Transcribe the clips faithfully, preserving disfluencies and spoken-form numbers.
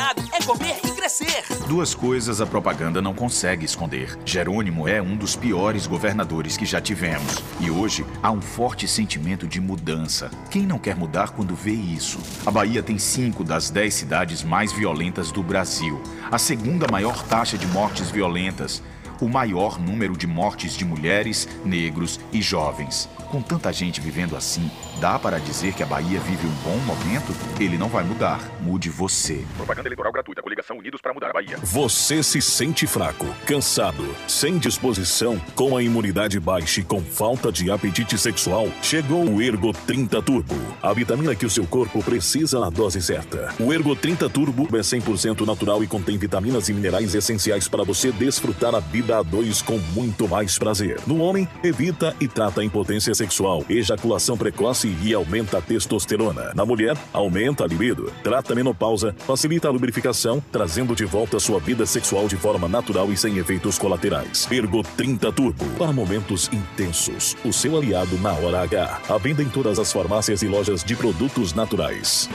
felicidade é comer e crescer. Duas coisas a propaganda não consegue esconder. Jerônimo é um dos piores governadores que já tivemos. E hoje há um forte sentimento de mudança. Quem não quer mudar quando vê isso? A Bahia tem cinco das dez cidades mais violentas do Brasil. A segunda maior taxa de mortes violentas. O maior número de mortes de mulheres, negros e jovens. Com tanta gente vivendo assim, dá para dizer que a Bahia vive um bom momento? Ele não vai mudar. Mude você. Propaganda eleitoral gratuita. Coligação Unidos para mudar a Bahia. Você se sente fraco, cansado, sem disposição, com a imunidade baixa e com falta de apetite sexual? Chegou o Ergo trinta Turbo. A vitamina que o seu corpo precisa na dose certa. O Ergo trinta Turbo é cem por cento natural e contém vitaminas e minerais essenciais para você desfrutar a vida a dois com muito mais prazer. No homem, evita e trata a impotência sexual, ejaculação precoce e aumenta a testosterona. Na mulher, aumenta a libido, trata a menopausa, facilita a lubrificação, trazendo de volta a sua vida sexual de forma natural e sem efeitos colaterais. Ergo trinta Turbo, para momentos intensos. O seu aliado na hora H. À venda em todas as farmácias e lojas de produtos naturais.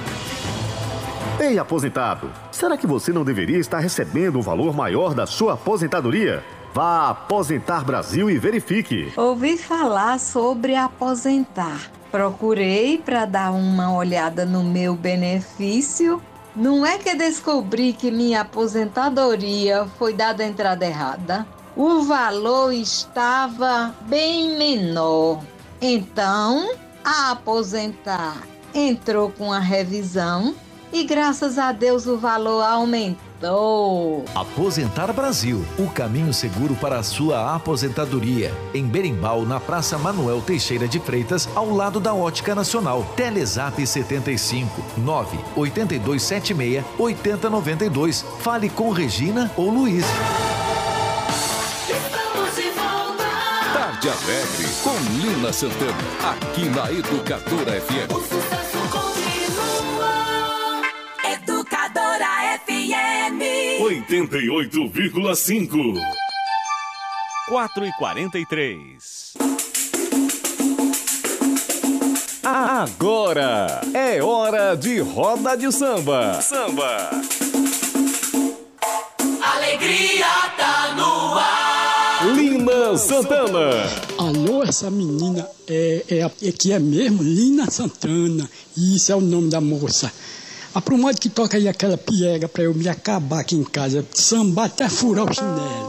Ei, aposentado, será que você não deveria estar recebendo um valor maior da sua aposentadoria? Vá a Aposentar Brasil e verifique. Ouvi falar sobre aposentar. Procurei para dar uma olhada no meu benefício. Não é que descobri que minha aposentadoria foi dada a entrada errada. O valor estava bem menor. Então, a Aposentar entrou com a revisão e graças a Deus o valor aumentou. Aposentar Brasil, o caminho seguro para a sua aposentadoria. Em Berimbau, na Praça Manuel Teixeira de Freitas, ao lado da Ótica Nacional. Telezap setenta e cinco, nove oito dois sete seis, oito zero nove dois. Fale com Regina ou Luiz. Estamos de volta. Tarde Alegre, com Lina Santana, aqui na Educadora F M. O sucesso continua. Educadora F M. oitenta e oito vírgula cinco. quatro e quarenta e três. Agora é hora de roda de samba. Samba. Alegria tá no ar. Lina Santana. Alô, essa menina é, é, é que é mesmo Lina Santana. Isso é o nome da moça. A pro modo que toca aí aquela piega pra eu me acabar aqui em casa, sambar até furar o chinelo.